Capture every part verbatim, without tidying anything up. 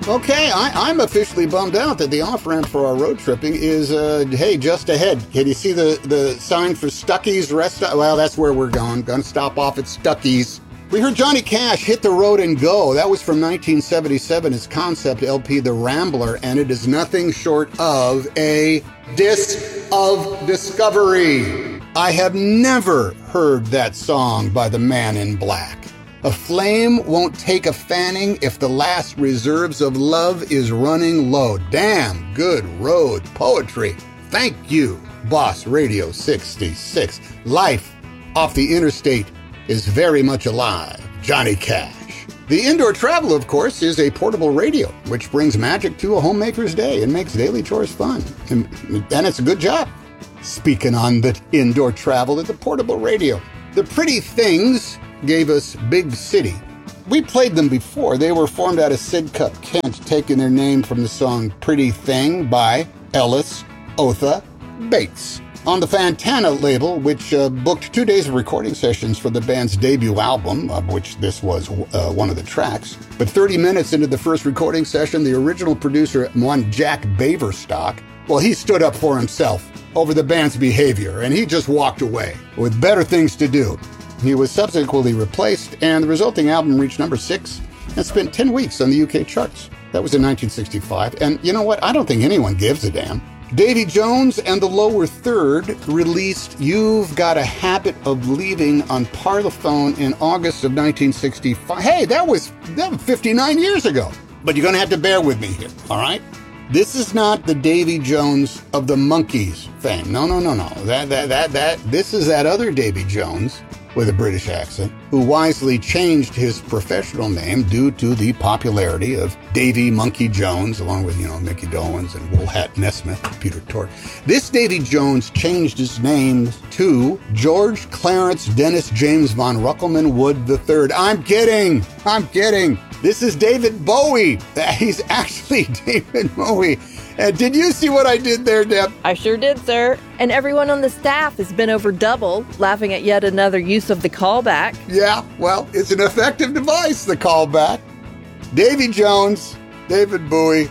Okay, I, I'm officially bummed out that the off-ramp for our road tripping is, uh, hey, just ahead. Can you see the, the sign for Stuckey's Rest? Well, that's where we're going. Gonna stop off at Stuckey's. We heard Johnny Cash hit the road and go. That was from nineteen seventy-seven, his concept L P, The Rambler, and it is nothing short of a disc of discovery. I have never heard that song by the Man in Black. A flame won't take a fanning if the last reserves of love is running low. Damn good road poetry. Thank you, Boss Radio sixty-six. Life off the interstate is very much alive. Johnny Cash. The Indoor Travel, of course, is a portable radio, which brings magic to a homemaker's day and makes daily chores fun. And, and it's a good job. Speaking on the Indoor Travel at the portable radio, the Pretty Things gave us Big City. We played them before. They were formed out of Sidcup, Kent, taking their name from the song Pretty Thing by Ellis Otha Bates. On the Fantana label, which uh, booked two days of recording sessions for the band's debut album, of which this was uh, one of the tracks. But thirty minutes into the first recording session, the original producer, one Jack Baverstock, well, he stood up for himself over the band's behavior, and he just walked away with better things to do. He was subsequently replaced, and the resulting album reached number six and spent ten weeks on the U K charts. That was in nineteen sixty-five, and you know what? I don't think anyone gives a damn. Davy Jones and the Lower Third released You've Got a Habit of Leaving on Parlophone in August of nineteen sixty-five. Hey, that was, that was fifty-nine years ago. But you're going to have to bear with me here, all right? This is not the Davy Jones of the Monkees fame. No, no, no, no. That, that, that, that. This is that other Davy Jones with a British accent, who wisely changed his professional name due to the popularity of Davy Monkey Jones, along with, you know, Mickey Dolenz and Woolhat Nesmith and Peter Tork. This Davy Jones changed his name to George Clarence Dennis James von Ruckelman Wood the third. I'm kidding! I'm kidding! This is David Bowie! He's actually David Bowie. Uh, did you see what I did there, Deb? I sure did, sir. And everyone on the staff has been over double, laughing at yet another use of the callback. Yeah, well, it's an effective device, the callback. Davy Jones, David Bowie,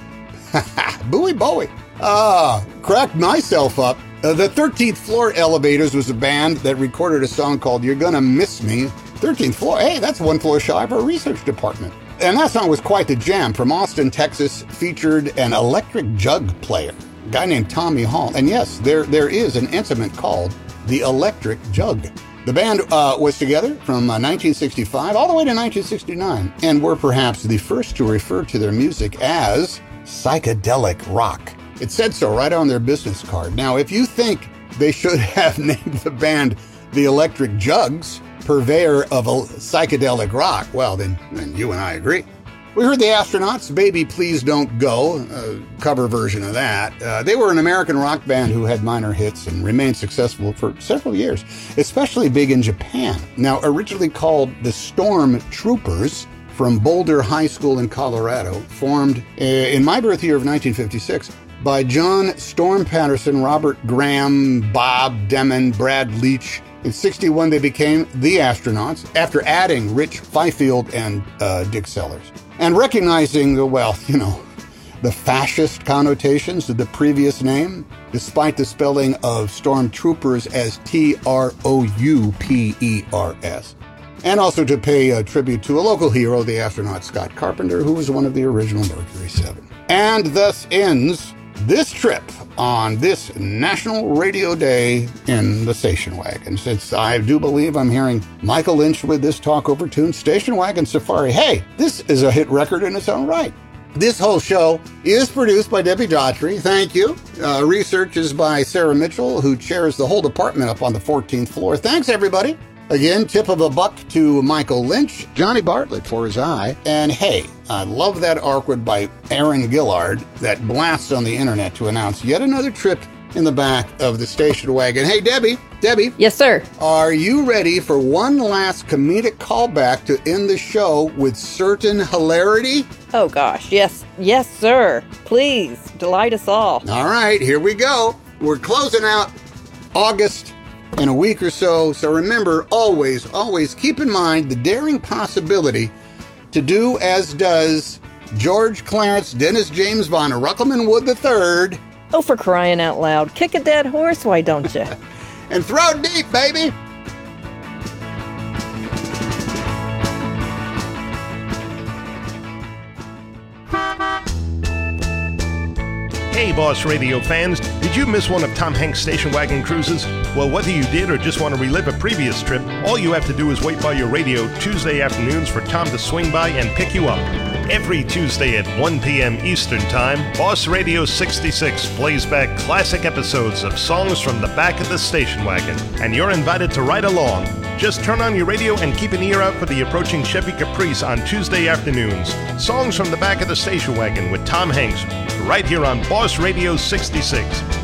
Bowie Bowie. Ah, cracked myself up. Uh, the thirteenth Floor Elevators was a band that recorded a song called You're Gonna Miss Me. thirteenth Floor, hey, that's one floor shy of our research department. And that song was quite the jam. From Austin, Texas, featured an electric jug player, a guy named Tommy Hall. And yes, there there is an instrument called the electric jug. The band uh, was together from uh, nineteen sixty-five all the way to nineteen sixty-nine, and were perhaps the first to refer to their music as psychedelic rock. It said so right on their business card. Now, if you think they should have named the band the Electric Jugs, purveyor of a psychedelic rock, well, then, then you and I agree. We heard the Astronauts, Baby Please Don't Go, a cover version of that. Uh, they were an American rock band who had minor hits and remained successful for several years, especially big in Japan. Now, originally called the Storm Troopers, from Boulder High School in Colorado, formed uh, in my birth year of nineteen fifty-six by John Storm Patterson, Robert Graham, Bob Demon, Brad Leach. In sixty-one, they became the Astronauts after adding Rich Fifield and uh, Dick Sellers. And recognizing the, well, you know, the fascist connotations of the previous name, despite the spelling of Stormtroopers as T R O U P E R S. And also to pay a tribute to a local hero, the astronaut Scott Carpenter, who was one of the original Mercury seven. And thus ends this trip on this National Radio Day in the Station Wagon. Since I do believe I'm hearing Michael Lynch with this talk over tune, Station Wagon Safari. Hey, this is a hit record in its own right. This whole show is produced by Debbie Daughtry. Thank you. Uh, research is by Sarah Mitchell, who chairs the whole department up on the fourteenth floor. Thanks, everybody. Again, tip of a buck to Michael Lynch, Johnny Bartlett for his eye, and hey, I love that artwork by Aaron Gillard that blasts on the internet to announce yet another trip in the back of the station wagon. Hey, Debbie, Debbie. Yes, sir. Are you ready for one last comedic callback to end the show with certain hilarity? Oh, gosh. Yes. Yes, sir. Please, delight us all. All right, here we go. We're closing out August in a week or so. So remember, always, always keep in mind the daring possibility to do as does George Clarence Dennis James von Ruckelman Wood the third. Oh, for crying out loud. Kick a dead horse, why don't you? And throw deep, baby! Hey, Boss Radio fans, did you miss one of Tom Hanks' station wagon cruises? Well, whether you did or just want to relive a previous trip, all you have to do is wait by your radio Tuesday afternoons for Tom to swing by and pick you up. Every Tuesday at one p.m. Eastern Time, Boss Radio sixty-six plays back classic episodes of songs from the back of the station wagon, and you're invited to ride along. Just turn on your radio and keep an ear out for the approaching Chevy Caprice on Tuesday afternoons. Songs from the back of the station wagon with Tom Hanks, right here on Boss Radio sixty-six.